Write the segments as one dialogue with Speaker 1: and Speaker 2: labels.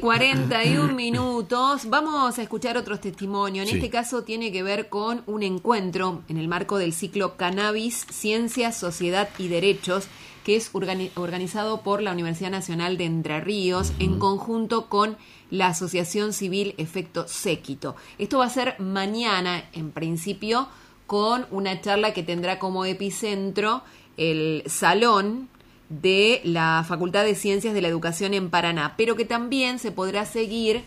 Speaker 1: 11:41. Vamos a escuchar otros testimonios. En este caso tiene que ver con un encuentro en el marco del ciclo Cannabis, Ciencia, Sociedad y Derechos, que es organizado por la Universidad Nacional de Entre Ríos en conjunto con la Asociación Civil Efecto Séquito. Esto va a ser mañana, en principio, con una charla que tendrá como epicentro el salón de la Facultad de Ciencias de la Educación en Paraná, pero que también se podrá seguir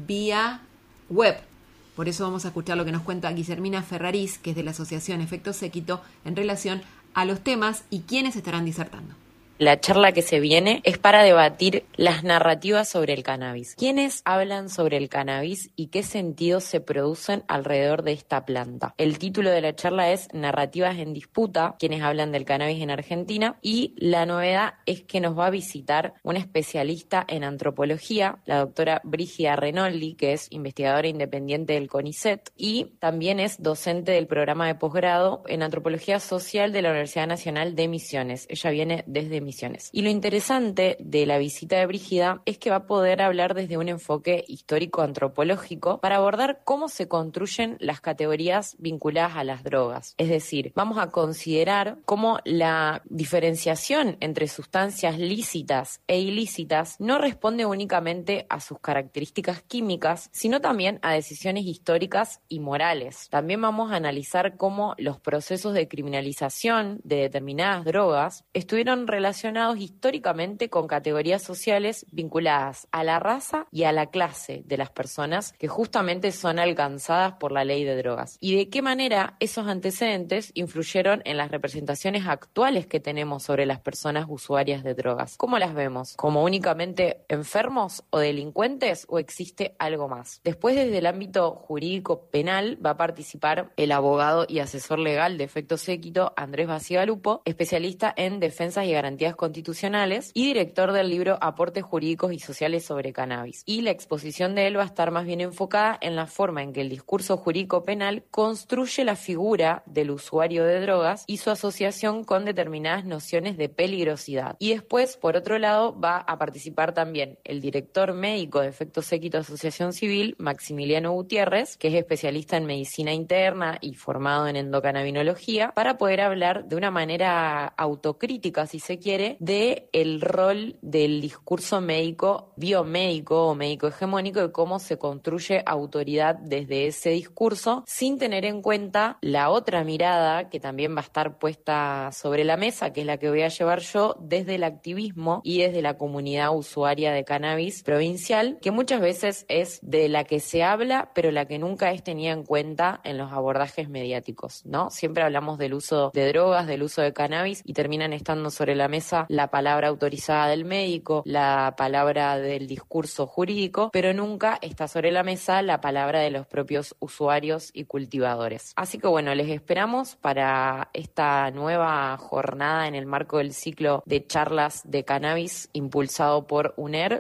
Speaker 1: vía web. Por eso vamos a escuchar lo que nos cuenta Guillermina Ferrariz, que es de la Asociación Efecto Séquito, en relación a los temas y quiénes estarán disertando.
Speaker 2: La charla que se viene es para debatir las narrativas sobre el cannabis. ¿Quiénes hablan sobre el cannabis y qué sentidos se producen alrededor de esta planta? El título de la charla es Narrativas en disputa, quienes hablan del cannabis en Argentina, y la novedad es que nos va a visitar una especialista en antropología, la doctora Brígida Renoldi, que es investigadora independiente del CONICET y también es docente del programa de posgrado en antropología social de la Universidad Nacional de Misiones. Ella viene desde Misiones. Y lo interesante de la visita de Brígida es que va a poder hablar desde un enfoque histórico-antropológico para abordar cómo se construyen las categorías vinculadas a las drogas. Es decir, vamos a considerar cómo la diferenciación entre sustancias lícitas e ilícitas no responde únicamente a sus características químicas, sino también a decisiones históricas y morales. También vamos a analizar cómo los procesos de criminalización de determinadas drogas estuvieron relacionados históricamente con categorías sociales vinculadas a la raza y a la clase de las personas que justamente son alcanzadas por la ley de drogas. Y de qué manera esos antecedentes influyeron en las representaciones actuales que tenemos sobre las personas usuarias de drogas. ¿Cómo las vemos? ¿Como únicamente enfermos o delincuentes o existe algo más? Después, desde el ámbito jurídico penal, va a participar el abogado y asesor legal de Efecto Séquito, Andrés Bacigalupo, especialista en defensas y garantías constitucionales y director del libro Aportes Jurídicos y Sociales sobre Cannabis. Y la exposición de él va a estar más bien enfocada en la forma en que el discurso jurídico penal construye la figura del usuario de drogas y su asociación con determinadas nociones de peligrosidad. Y después, por otro lado, va a participar también el director médico de Efecto Séquito Asociación Civil, Maximiliano Gutiérrez, que es especialista en medicina interna y formado en endocannabinología, para poder hablar de una manera autocrítica, si se quiere, de el rol del discurso médico, biomédico o médico hegemónico y cómo se construye autoridad desde ese discurso sin tener en cuenta la otra mirada que también va a estar puesta sobre la mesa, que es la que voy a llevar yo desde el activismo y desde la comunidad usuaria de cannabis provincial, que muchas veces es de la que se habla, pero la que nunca es tenida en cuenta en los abordajes mediáticos, ¿no? Siempre hablamos del uso de drogas, del uso de cannabis y terminan estando sobre la mesa la palabra autorizada del médico, la palabra del discurso jurídico, pero nunca está sobre la mesa la palabra de los propios usuarios y cultivadores. Así que bueno, les esperamos para esta nueva jornada en el marco del ciclo de charlas de cannabis impulsado por UNER